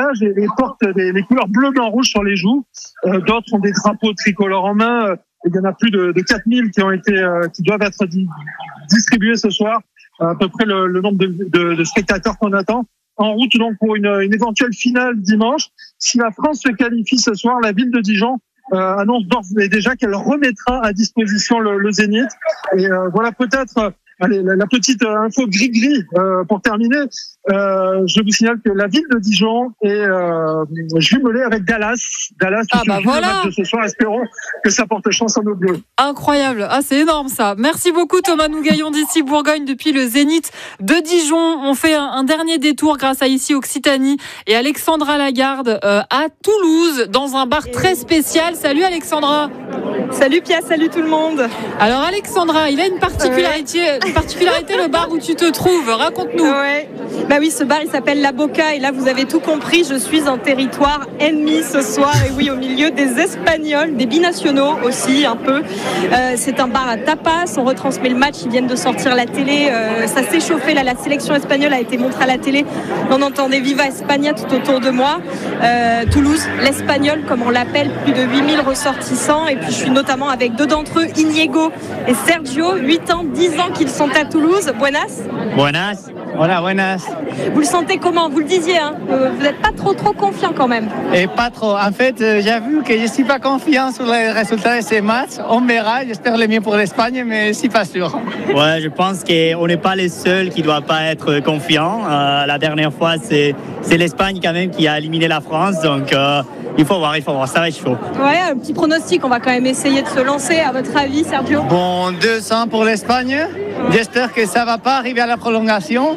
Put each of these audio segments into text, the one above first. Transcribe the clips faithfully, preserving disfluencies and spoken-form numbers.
visage et, et portent des, les couleurs bleu, blanc, rouge sur les joues. Euh, d'autres ont des drapeaux tricolores en main. Euh, il y en a plus de, de quatre mille qui ont été, euh, qui doivent être di- distribués ce soir. À peu près le, le nombre de, de, de spectateurs qu'on attend. En route donc pour une, une éventuelle finale dimanche. Si la France se qualifie ce soir, la ville de Dijon euh, annonce d'ores et déjà qu'elle remettra à disposition le, le Zénith. Et euh, voilà peut-être allez, la, la petite info gris-gris euh, pour terminer. Euh, je vous signale que la ville de Dijon est euh, jumelée avec Dallas. Dallas qui ah bah joue voilà. le match de ce soir. Espérons que ça porte chance à nos bleus. Incroyable. Ah, c'est énorme ça. Merci beaucoup Thomas Nougaillon d'ici Bourgogne depuis le Zénith de Dijon. On fait un, un dernier détour grâce à ici Occitanie et Alexandra Lagarde euh, à Toulouse dans un bar très spécial. Salut Alexandra. Salut Pia, salut tout le monde. Alors Alexandra, il a une particularité, ouais. une particularité le bar où tu te trouves. Raconte-nous. Ouais. Bah oui, ce bar il s'appelle La Boca et là vous avez tout compris, je suis en territoire ennemi ce soir et oui au milieu des Espagnols, des binationaux aussi un peu. Euh, c'est un bar à tapas, on retransmet le match, ils viennent de sortir la télé, euh, ça s'est chauffé là, la sélection espagnole a été montrée à la télé, on entendait Viva España tout autour de moi. Euh, Toulouse, l'Espagnol comme on l'appelle, plus de huit mille ressortissants et puis je suis notamment avec deux d'entre eux, Inigo et Sergio, huit ans, dix ans qu'ils sont à Toulouse. Buenas. Buenas. Hola, buenas. Vous le sentez comment? Vous le disiez, hein, euh, vous n'êtes pas trop trop confiant quand même. Et pas trop. En fait, euh, j'avoue que je ne suis pas confiant sur les résultats de ces matchs. On verra. J'espère le mieux pour l'Espagne, mais je ne suis pas sûr. Ouais, je pense qu'on n'est pas les seuls qui ne doivent pas être confiants. Euh, la dernière fois, c'est, c'est l'Espagne quand même qui a éliminé la France. Donc, euh, il faut voir, il faut voir. Ça va être chaud. Ouais, un petit pronostic. On va quand même essayer de se lancer. À votre avis, Sergio? Bon, deux cents pour l'Espagne. J'espère que ça ne va pas arriver à la prolongation.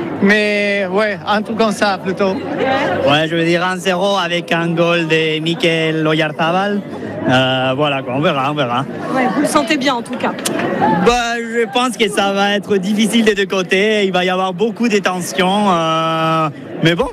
Mais ouais, un truc comme ça plutôt. Ouais, je veux dire un zéro avec un goal de Mikel Oyarzabal. Euh, voilà, quoi, on verra, on verra. Ouais, vous le sentez bien en tout cas. Bah, je pense que ça va être difficile des deux côtés. Il va y avoir beaucoup de tensions. Euh, mais bon,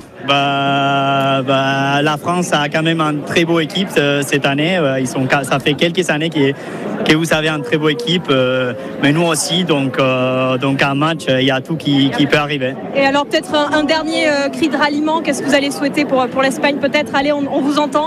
bah, bah, la France a quand même une très beau équipe euh, cette année. Euh, ils sont, ça fait quelques années que, que vous avez une très beau équipe. Euh, mais nous aussi, donc, euh, donc un match, il y a tout qui, qui peut arriver. Et alors peut-être un, un dernier euh, cri de ralliement. Qu'est-ce que vous allez souhaiter pour, pour l'Espagne peut-être? Allez, on, on vous entend.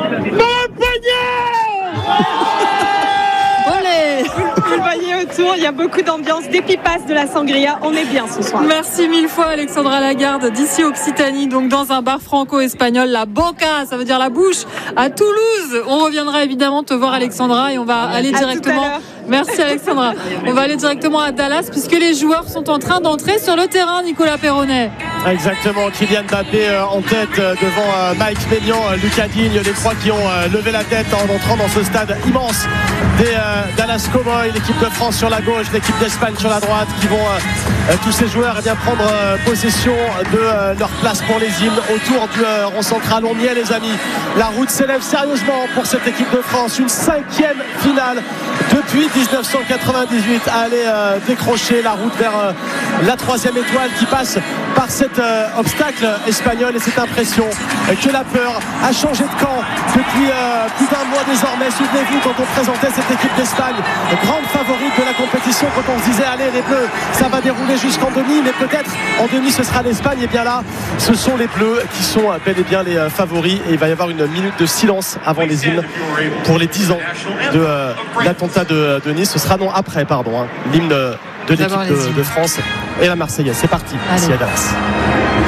Olé. Vous le voyez autour, il y a beaucoup d'ambiance, des pipas, de la sangria. On est bien ce soir. Merci mille fois Alexandra Lagarde d'ici Occitanie, donc dans un bar franco-espagnol, La Boca, ça veut dire la bouche, à Toulouse. On reviendra évidemment te voir Alexandra et on va aller à directement. Merci Alexandra. On va aller directement à Dallas puisque les joueurs sont en train d'entrer sur le terrain, Nicolas Perronnet. Exactement, Kylian Mbappé euh, en tête euh, devant euh, Mike Maignan, euh, Lucas Digne, les trois qui ont euh, levé la tête en entrant dans ce stade immense des euh, Dallas Cowboys, l'équipe de France sur la gauche, l'équipe d'Espagne sur la droite, qui vont euh, euh, tous ces joueurs eh bien, prendre euh, possession de euh, leur place pour les hymnes autour du euh, rond central. On y est les amis, la route s'élève sérieusement pour cette équipe de France, une cinquième finale depuis dix-neuf cent quatre-vingt-dix-huit à aller euh, décrocher la route vers euh, la troisième étoile qui passe par cet euh, obstacle espagnol et cette impression euh, que la peur a changé de camp depuis euh, plus d'un mois désormais. Souvenez-vous quand on présentait cette équipe d'Espagne, grande favorite de la compétition, quand on se disait allez les Bleus ça va dérouler jusqu'en demi, mais peut-être en demi ce sera l'Espagne. Et bien là ce sont les Bleus qui sont euh, bel et bien les euh, favoris et il va y avoir une minute de silence avant les hymnes pour les dix ans de euh, l'attentat de, de Nice. Ce sera non après pardon hein, l'hymne de l'équipe de, de France et la Marseillaise. C'est parti ici à Dallas.